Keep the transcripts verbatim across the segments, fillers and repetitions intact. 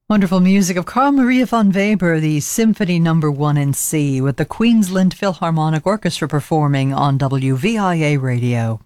Wonderful music of Carl Maria von Weber, the Symphony Number One in C, with the Queensland Philharmonic Orchestra performing on W V I A Radio.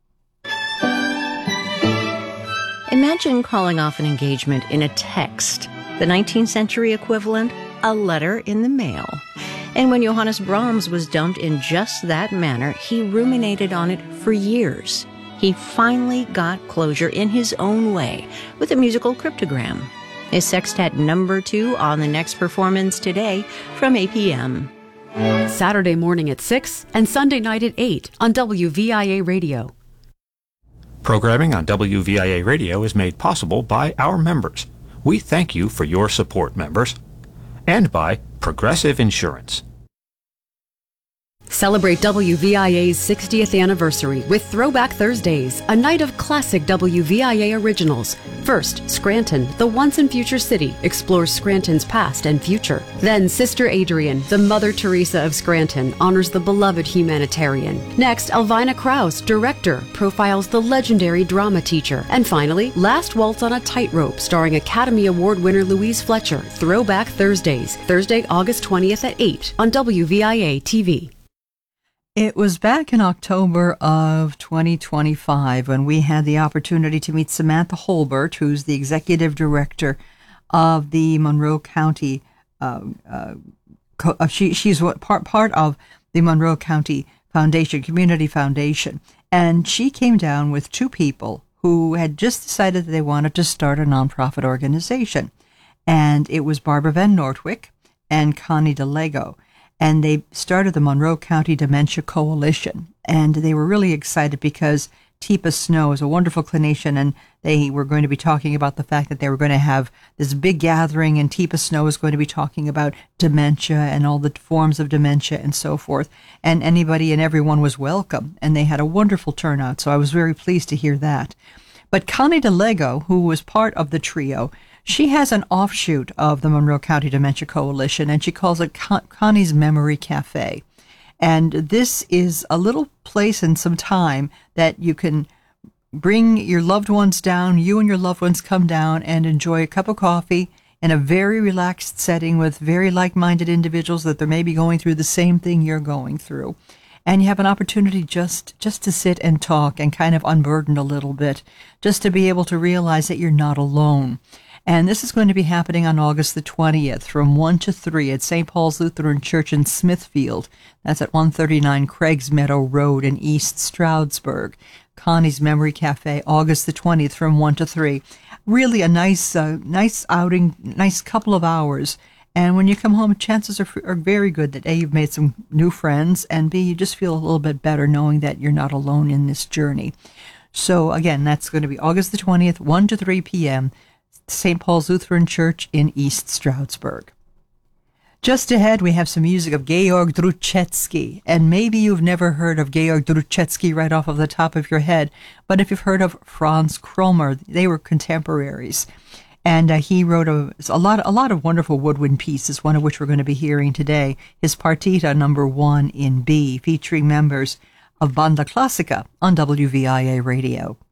Imagine calling off an engagement in a text, the nineteenth century equivalent, a letter in the mail. And when Johannes Brahms was dumped in just that manner, he ruminated on it for years. He finally got closure in his own way with a musical cryptogram. Is Sextet number two on the next performance today from eight p.m. Saturday morning at six and Sunday night at eight on W V I A Radio. Programming on W V I A Radio is made possible by our members. We thank you for your support, members. And by Progressive Insurance. Celebrate W V I A's sixtieth anniversary with Throwback Thursdays, a night of classic W V I A originals. First, Scranton, the once and future city, explores Scranton's past and future. Then, Sister Adrian, the Mother Teresa of Scranton, honors the beloved humanitarian. Next, Elvina Krause, director, profiles the legendary drama teacher. And finally, Last Waltz on a Tightrope, starring Academy Award winner Louise Fletcher. Throwback Thursdays, Thursday, August twentieth at eight on W V I A T V. It was back in October of twenty twenty-five when we had the opportunity to meet Samantha Holbert, who's the executive director of the Monroe County. Uh, uh, co- uh, she she's what part part of the Monroe County Foundation, Community Foundation, and she came down with two people who had just decided that they wanted to start a nonprofit organization, and it was Barbara Van Nortwick and Connie DeLego. And they started the Monroe County Dementia Coalition. And they were really excited because Teepa Snow is a wonderful clinician, and they were going to be talking about the fact that they were going to have this big gathering, and Teepa Snow is going to be talking about dementia and all the forms of dementia and so forth. And anybody and everyone was welcome, and they had a wonderful turnout, so I was very pleased to hear that. But Connie DeLego, who was part of the trio, she has an offshoot of the Monroe County Dementia Coalition, and she calls it Con- Connie's Memory Cafe. And this is a little place and some time that you can bring your loved ones down, you and your loved ones come down and enjoy a cup of coffee in a very relaxed setting with very like-minded individuals that they're maybe going through the same thing you're going through. And you have an opportunity just, just to sit and talk and kind of unburden a little bit, just to be able to realize that you're not alone. And this is going to be happening on August the twentieth from one to three at Saint Paul's Lutheran Church in Smithfield. That's at one thirty-nine Craigs Meadow Road in East Stroudsburg. Connie's Memory Cafe, August the twentieth from one to three. Really a nice uh, nice outing, nice couple of hours. And when you come home, chances are, are very good that A, you've made some new friends, and B, you just feel a little bit better knowing that you're not alone in this journey. So again, that's going to be August the twentieth, one to three p.m., Saint Paul's Lutheran Church in East Stroudsburg. Just ahead, we have some music of Georg Druchetsky, and maybe you've never heard of Georg Druchetsky right off of the top of your head, but if you've heard of Franz Kromer, they were contemporaries, and uh, he wrote a, a lot, a lot of wonderful woodwind pieces, one of which we're going to be hearing today, his Partita Number One in B, featuring members of Banda Classica on W V I A Radio.